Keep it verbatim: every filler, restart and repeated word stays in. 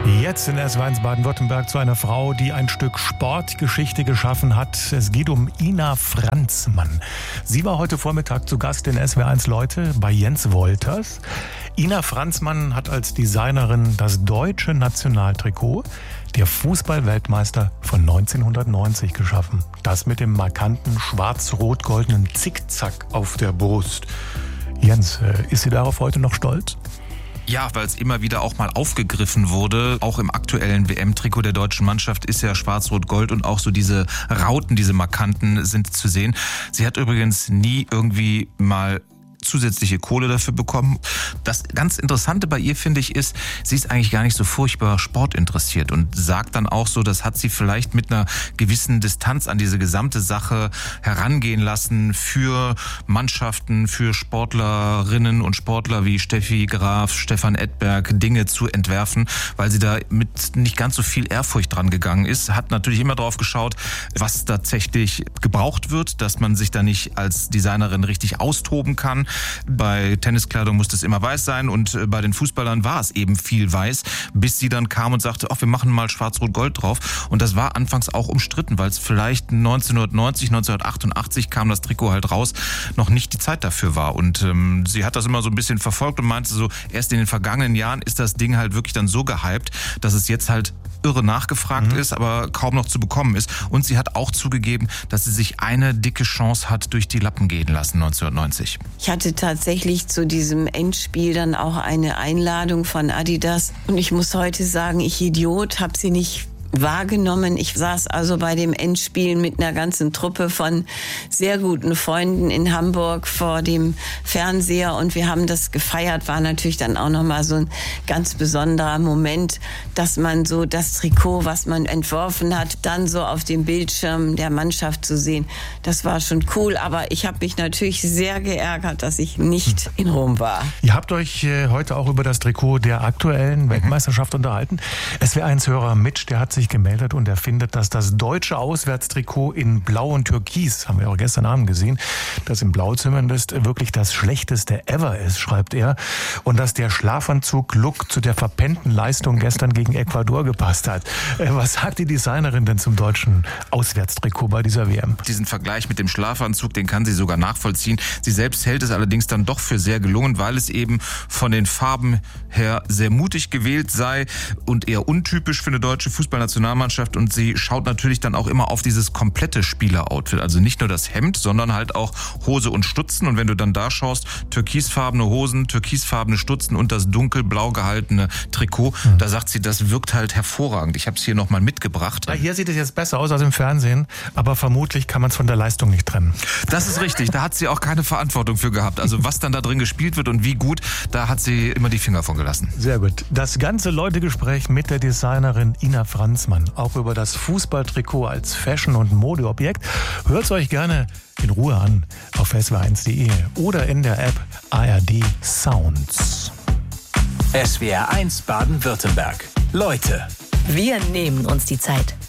Jetzt in S W R eins Baden-Württemberg zu einer Frau, die ein Stück Sportgeschichte geschaffen hat. Es geht um Ina Franzmann. Sie war heute Vormittag zu Gast in S W R eins Leute bei Jens Wolters. Ina Franzmann hat als Designerin das deutsche Nationaltrikot der Fußball-Weltmeister von neunzehnhundertneunzig geschaffen. Das mit dem markanten schwarz-rot-goldenen Zickzack auf der Brust. Jens, ist sie darauf heute noch stolz? Ja, weil es immer wieder auch mal aufgegriffen wurde. Auch im aktuellen W M-Trikot der deutschen Mannschaft ist ja schwarz-rot-gold und auch so diese Rauten, diese markanten sind zu sehen. Sie hat übrigens nie irgendwie mal zusätzliche Kohle dafür bekommen. Das ganz Interessante bei ihr, finde ich, ist, sie ist eigentlich gar nicht so furchtbar sportinteressiert und sagt dann auch so, das hat sie vielleicht mit einer gewissen Distanz an diese gesamte Sache herangehen lassen für Mannschaften, für Sportlerinnen und Sportler wie Steffi Graf, Stefan Edberg, Dinge zu entwerfen, weil sie da mit nicht ganz so viel Ehrfurcht dran gegangen ist. Hat natürlich immer drauf geschaut, was tatsächlich gebraucht wird, dass man sich da nicht als Designerin richtig austoben kann. Bei Tenniskleidung musste es immer weiß sein und bei den Fußballern war es eben viel weiß, bis sie dann kam und sagte, ach, wir machen mal schwarz-rot-gold drauf. Und das war anfangs auch umstritten, weil es vielleicht neunzehnhundertneunzig, neunzehnhundertachtundachtzig kam das Trikot halt raus, noch nicht die Zeit dafür war. Und ähm, sie hat das immer so ein bisschen verfolgt und meinte so, erst in den vergangenen Jahren ist das Ding halt wirklich dann so gehypt, dass es jetzt halt irre nachgefragt mhm. ist, aber kaum noch zu bekommen ist. Und sie hat auch zugegeben, dass sie sich eine dicke Chance hat durch die Lappen gehen lassen neunzehnhundertneunzig. Ich hatte tatsächlich zu diesem Endspiel dann auch eine Einladung von Adidas. Und ich muss heute sagen, ich Idiot, habe sie nicht wahrgenommen. Ich saß also bei dem Endspiel mit einer ganzen Truppe von sehr guten Freunden in Hamburg vor dem Fernseher und wir haben das gefeiert. War natürlich dann auch nochmal so ein ganz besonderer Moment, dass man so das Trikot, was man entworfen hat, dann so auf dem Bildschirm der Mannschaft zu sehen. Das war schon cool, aber ich habe mich natürlich sehr geärgert, dass ich nicht in Rom war. Ihr habt euch heute auch über das Trikot der aktuellen Weltmeisterschaft unterhalten. S W R eins Hörer Mitch, der hat sich gemeldet und er findet, dass das deutsche Auswärtstrikot in Blau und Türkis, haben wir auch gestern Abend gesehen, das in Blau zumindest wirklich das schlechteste ever ist, schreibt er. Und dass der Schlafanzug-Look zu der verpennten Leistung gestern gegen Ecuador gepasst hat. Was sagt die Designerin denn zum deutschen Auswärtstrikot bei dieser W M? Diesen Vergleich mit dem Schlafanzug, den kann sie sogar nachvollziehen. Sie selbst hält es allerdings dann doch für sehr gelungen, weil es eben von den Farben her sehr mutig gewählt sei und eher untypisch für eine deutsche Fußballnationalmannschaft. Und sie schaut natürlich dann auch immer auf dieses komplette Spieleroutfit. Also nicht nur das Hemd, sondern halt auch Hose und Stutzen. Und wenn du dann da schaust, türkisfarbene Hosen, türkisfarbene Stutzen und das dunkelblau gehaltene Trikot, mhm. da sagt sie, das wirkt halt hervorragend. Ich habe es hier nochmal mitgebracht. Ja, hier sieht es jetzt besser aus als im Fernsehen, aber vermutlich kann man es von der Leistung nicht trennen. Das ist richtig, da hat sie auch keine Verantwortung für gehabt. Also was dann da drin gespielt wird und wie gut, da hat sie immer die Finger von gelassen. Sehr gut. Das ganze Leutegespräch mit der Designerin Ina Franzmann, auch über das Fußballtrikot als Fashion- und Modeobjekt. Hört es euch gerne in Ruhe an auf S W R eins punkt de oder in der App A R D Sounds. S W R eins Baden-Württemberg. Leute. Wir nehmen uns die Zeit.